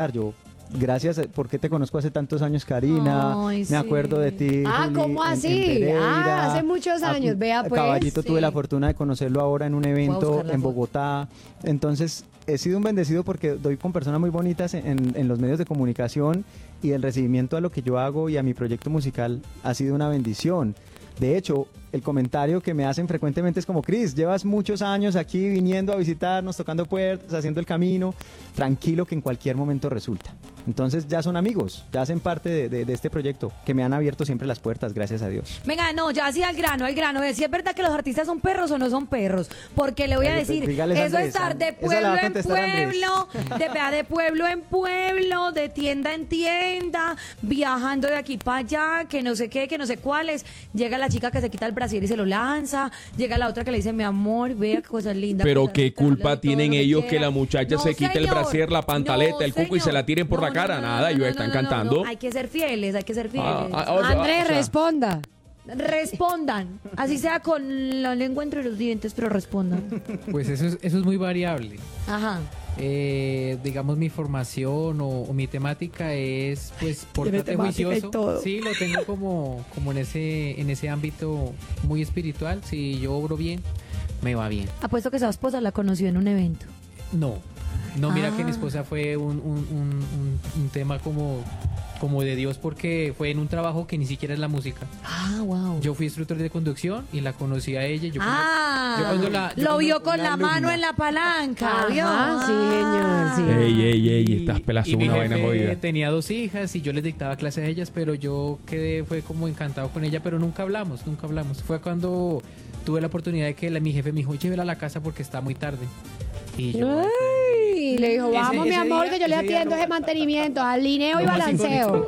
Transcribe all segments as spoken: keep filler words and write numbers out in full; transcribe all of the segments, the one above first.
Yo, gracias, porque te conozco hace tantos años, Karina. Ay, me sí. acuerdo de ti. Ah, Juli, ¿cómo en- en así? Pereira. Ah, hace muchos años, A- vea pues. Caballito, Sí. tuve la fortuna de conocerlo ahora en un evento buscar la en foto. Bogotá. Entonces, he sido un bendecido porque doy con personas muy bonitas en, en- en los medios de comunicación y el recibimiento a lo que yo hago y a mi proyecto musical ha sido una bendición. De hecho, el comentario que me hacen frecuentemente es como, Cris, llevas muchos años aquí viniendo a visitarnos, tocando puertas, haciendo el camino, tranquilo que en cualquier momento resulta. Entonces ya son amigos, ya hacen parte de, de- de este proyecto, que me han abierto siempre las puertas, gracias a Dios. Venga, no, ya así al grano, al grano. Si es verdad que los artistas son perros o no son perros. Porque le voy a Ay, decir, dígales, eso Andrés, es estar de esa la pueblo va a en contestar Andrés. pueblo, de, vea, de pueblo en pueblo, de tienda en tienda, viajando de aquí para allá, que no sé qué, que no sé cuáles. Llega la chica que se quita el brasier y se lo lanza. Llega la otra que le dice, mi amor, vea qué cosa linda. Pero cosa qué linda, culpa todo tienen lo que ellos quiera. que la muchacha No, se quite el señor. brasier, la pantaleta, No, el cuco y se la tiren por señor. la cara? No, no, Nada, no, ellos no, están no, no, cantando. no. Hay que ser fieles, hay que ser fieles. Ah, ah, o sea, Andrés, o sea, responda. Respondan, así sea con la lengua entre los dientes, pero respondan. Pues eso es, eso es muy variable. Ajá. Eh, digamos, mi formación o, o mi temática es, pues, pórtate temática y juicioso. todo. Sí, lo tengo como, como en ese, en ese ámbito muy espiritual. Si yo obro bien, me va bien. Apuesto que esa esposa la conoció en un evento. No, no, mira Ah. que mi esposa fue un, un, un, un- un tema como, como de Dios porque fue en un trabajo que ni siquiera es la música. Ah, wow. Yo fui instructor de conducción y la conocí a ella. Yo cuando- ah, yo cuando la- yo lo cuando- vio con una la mano alumna. en la palanca, ¿vio? Ajá, sí, señor, sí. Ey, ey, ey, estas pelas y son mi una vaina jefe jodida. tenía dos hijas y yo les dictaba clases a ellas, pero yo quedé, fue como encantado con ella, pero nunca hablamos, nunca hablamos. Fue cuando tuve la oportunidad de que la- mi jefe me dijo, llévela a la casa porque está muy tarde. Y yo... Ay, le dijo, Ese- vamos, mi ese amor, día- que yo le ese día atiendo no- ese mantenimiento, alineo y Lo más balanceo.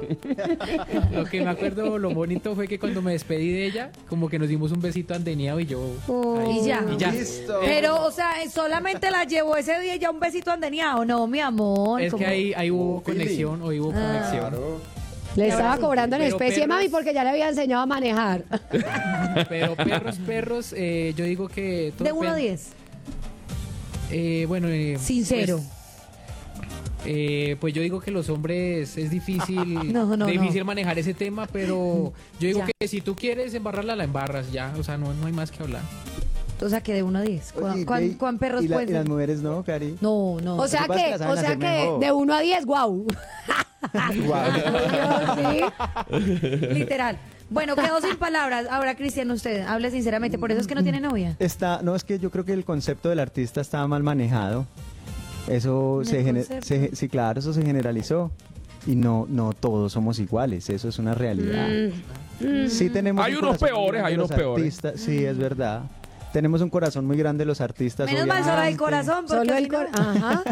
Lo que me acuerdo, lo bonito fue que cuando me despedí de ella, como que nos dimos un besito andeneado y yo... Oh. ahí- Y ya. Y ya. Listo. Pero, o sea, solamente la llevó ese día y ya un besito andeneado. No, mi amor. Es como- que ahí, ahí hubo Philly. conexión, o hubo conexión. Le estaba cobrando en Pero especie, perros- mami, porque ya le había enseñado a manejar. Pero perros, perros, eh, yo digo que... todo De uno a depende- diez. Eh, bueno, eh, Sincero. Pues, eh, pues yo digo que los hombres es difícil, No, no, difícil no. manejar ese tema, pero yo digo Ya. que si tú quieres embarrarla, la embarras ya, o sea, no, no hay más que hablar. O sea, que de uno a diez. ¿Cuán, Oye, cuán- ve, cuán perros y, la- pueden y las ser? mujeres no, Cari. No, no. O sea que pasa es que que, la saben o sea hacer que mejor. de uno a diez, guau. Literal. Bueno, quedó sin palabras. Ahora, Cristian, usted hable sinceramente. Por eso es que no tiene novia. Está, no, es que yo creo que el concepto del artista estaba mal manejado. Eso El se, gene- concepto. se- sí, claro, eso se generalizó. Y no, no todos somos iguales, eso es una realidad. Sí tenemos Hay un unos corazón muy peores, grande hay los unos peores. artistas, sí, es verdad. Tenemos un corazón muy grande los artistas. Menos mal solo el obviamente. corazón. Porque Solo si el no- cor... Ajá.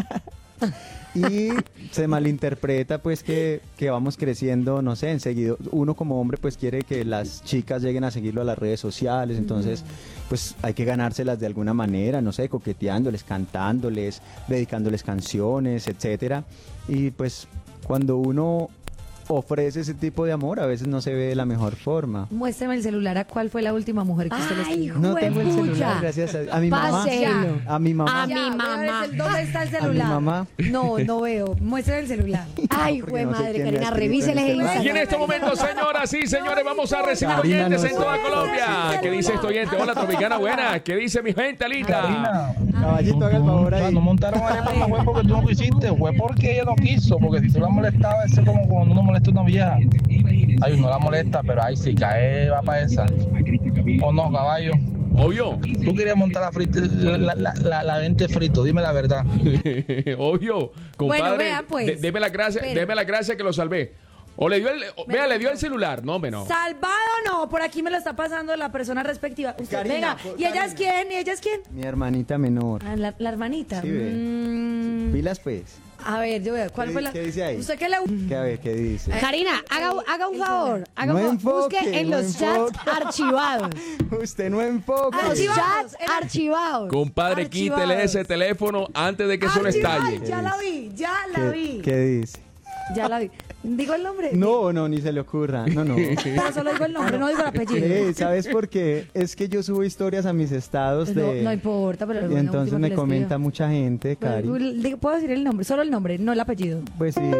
Y se malinterpreta pues que, que vamos creciendo, no sé, enseguida uno como hombre pues quiere que las chicas lleguen a seguirlo a las redes sociales, entonces pues hay que ganárselas de alguna manera, no sé, coqueteándoles, cantándoles, dedicándoles canciones, etcétera. Y pues cuando uno ofrece ese tipo de amor a veces no se ve de la mejor forma. Muéstrame el celular a cuál fue la última mujer que usted le Ay, escribió. No tengo el Juepucha. celular, gracias a, a mi mamá. Páselo. A mi mamá. A mi Ya, mamá. voy a ver el- ¿Dónde está el A mi celular? mamá. No, no veo. Muéstrame el celular. Ay, Porque jue no sé madre, quién me ha Karina, escrito revísele en ese este Y Instagram. en este momento, señoras y señores, vamos a recibir Karina, oyentes no en toda sé. Colombia. ¿Qué dice este oyente? Hola, Tropicana Buena. ¿Qué dice mi gente, Alita? Karina, Caballito, haga el favor o sea, ahí. no montaron a ella fue porque tú no quisiste, fue porque ella no quiso, porque si tú la molestabas, eso es como cuando uno molesta a una vieja. Ay, uno la molesta, pero ay, si cae, va para esa. O no, caballo. Obvio. Tú querías montar la, frita, la, la, la, la vente frito, dime la verdad. Obvio. Compadre, Bueno, vea, pues. de- deme la gracia, Espera. deme la gracia que lo salvé. O le dio el, o- vea, le dio el celular. No, hombre, no. Salvado no, por aquí me lo está pasando la persona respectiva. Usted, Karina, venga, por- ¿y ella es Karina. quién? ¿Y ella es quién? Mi hermanita menor. Ah, la, la hermanita. Sí, ve. Mm, Pilas pues. a ver, yo veo. ¿Cuál ¿Qué fue di- la? qué dice ahí? ¿Usted qué le? ¿Qué, a ver, ¿qué dice? Karina, haga, haga un favor. Haga No un favor. enfoque, Busque en no los enfoque. chats archivados. Usted no enfoca. Los Archivados. chats Era- archivados. Compadre, Archivados. quítele ese teléfono antes de que eso lo Ay, estalle. ya la vi, ya la ¿Qué, vi. ¿Qué dice? Ya la vi. ¿Digo el nombre? No, no, ni se le ocurra. No, no. Pero solo digo el nombre, no digo el apellido. Sí, ¿sabes por qué? Es que yo subo historias a mis estados No, de... no importa, pero y entonces me comenta mucha gente, Cari. Pero, digo, puedo decir el nombre, solo el nombre, no el apellido. Pues sí.